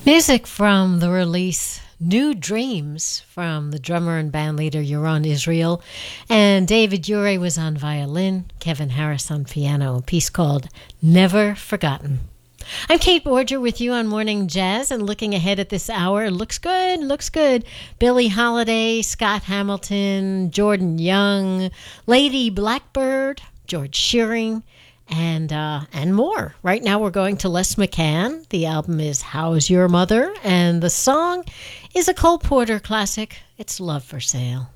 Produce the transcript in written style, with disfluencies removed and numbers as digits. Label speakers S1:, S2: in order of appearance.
S1: Music from the release New Dreams from the drummer and bandleader Yaron Israel. And David Ure was on violin, Kevin Harris on piano, a piece called Never Forgotten. I'm Kate Borger with you on Morning Jazz, and looking ahead at this hour, looks good, looks good. Billie Holiday, Scott Hamilton, Jordan Young, Lady Blackbird, George Shearing, and more. Right now we're going to Les McCann. The album is How's Your Mother? And the song is a Cole Porter classic. It's Love for Sale.